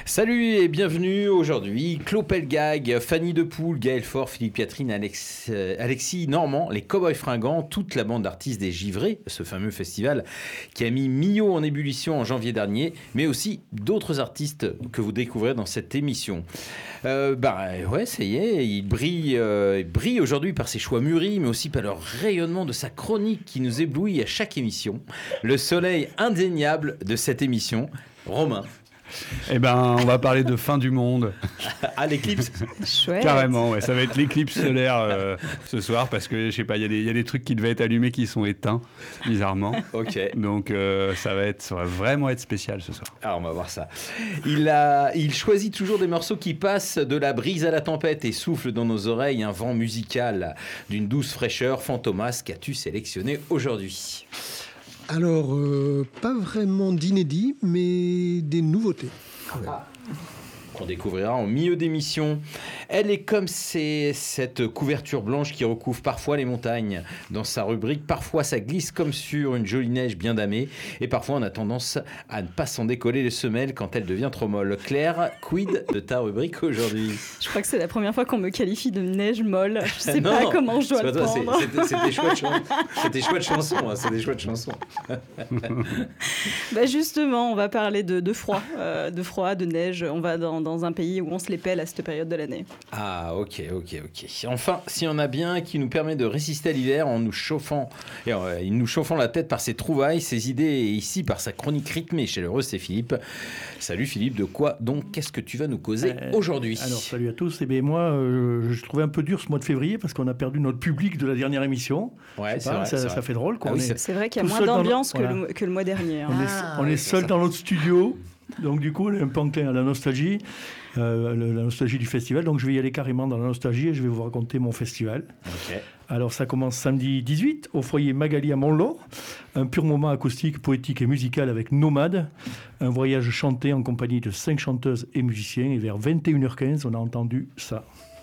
Salut et bienvenue aujourd'hui. Claude Pelgag, Fanny Depoule, Gaël Faure, Philippe Catherine, Alexis Normand, les Cowboys Fringants, toute la bande d'artistes des Givrés, ce fameux festival qui a mis Millau en ébullition en janvier dernier, mais aussi d'autres artistes que vous découvrez dans cette émission. Ça y est, il brille aujourd'hui par ses choix mûris, mais aussi par le rayonnement de sa chronique qui nous éblouit à chaque émission. Le soleil indéniable de cette émission, Romain. Eh ben, on va parler de fin du monde. Ah, l'éclipse. Chouette. Carrément, ouais. Ça va être l'éclipse solaire ce soir parce que, je sais pas, il y a des trucs qui devaient être allumés qui sont éteints, bizarrement. Ok. Donc, ça va vraiment être spécial ce soir. Alors, on va voir ça. Il choisit toujours des morceaux qui passent de la brise à la tempête et soufflent dans nos oreilles un vent musical d'une douce fraîcheur. Fantomas, qu'as-tu sélectionné aujourd'hui ? Alors, pas vraiment d'inédits, mais des nouveautés. Qu'on découvrira en milieu d'émission. Elle est comme cette couverture blanche qui recouvre parfois les montagnes. Dans sa rubrique, parfois ça glisse comme sur une jolie neige bien damée, et parfois on a tendance à ne pas s'en décoller les semelles quand elle devient trop molle. Claire, quid de ta rubrique aujourd'hui ? Je crois que c'est la première fois qu'on me qualifie de neige molle. Je sais pas comment je dois le prendre. C'est des chouettes chansons. C'est des chouettes chansons. Justement, on va parler de froid, de neige. On va dans un pays où on se les pèle à cette période de l'année. Ah, ok. Enfin, s'il y en a bien qui nous permet de résister à l'hiver en nous chauffant, la tête par ses trouvailles, ses idées, et ici par sa chronique rythmée et chaleureuse, c'est Philippe. Salut Philippe, de quoi donc qu'est-ce que tu vas nous causer aujourd'hui ? Alors, salut à tous. Moi, je trouvais un peu dur ce mois de février parce qu'on a perdu notre public de la dernière émission. Ouais, c'est vrai. Ça fait drôle. Quoi. Ah, oui, c'est vrai qu'il y a moins d'ambiance que le mois dernier. Hein. On est seul dans notre studio. Donc du coup, on est un peu enclin à la nostalgie, la nostalgie du festival. Donc je vais y aller carrément dans la nostalgie et je vais vous raconter mon festival. Okay. Alors ça commence samedi 18 au foyer Magali à Montlort. Un pur moment acoustique, poétique et musical avec Nomade. Un voyage chanté en compagnie de 5 chanteuses et musiciens. Et vers 21h15, on a entendu ça.